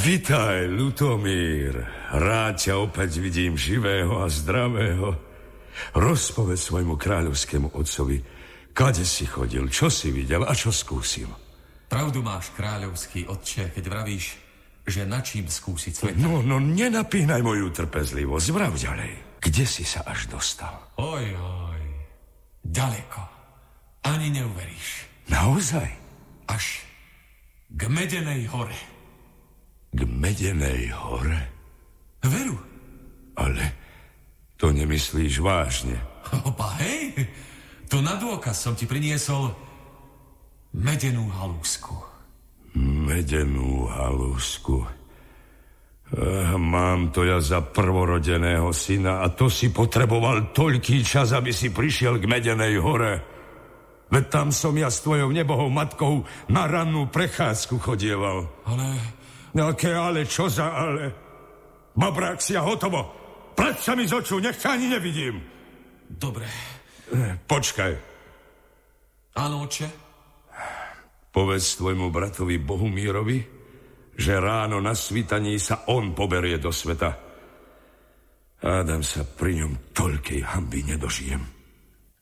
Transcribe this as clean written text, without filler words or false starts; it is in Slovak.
Vitaj, Lutomír. Rád ťa opäť vidím živého a zdravého. Rozpovedz svojmu kráľovskému otcovi, kade si chodil, čo si videl a čo skúsil. Pravdu máš, kráľovský otče, keď vravíš, že na čím skúsiť sveta. No, nenapínaj moju trpezlivosť, vrav ďalej. Kde si sa až dostal? Oj, ďaleko. Ani neuveríš. Naozaj? Až k Medenej hore. K Medenej hore? Veru. Ale to nemyslíš vážne. Opa, hej, to na dôkaz som ti priniesol medenú halúsku. Medenú halúsku. Mám to ja za prvorodeného syna a to si potreboval toľký čas, aby si prišiel k Medenej hore. Veď tam som ja s tvojou nebohou matkou na rannú prechádzku chodieval. Ale... Aké ale, čo za ale? Babrák si a hotovo. Preč sa mi z očú, nech ťa ani nevidím. Dobre. Počkaj. Áno, oče? Povedz tvojmu bratovi Bohumírovi, že ráno na svítaní sa on poberie do sveta. Hádam sa pri ňom toľkej hanby nedožijem.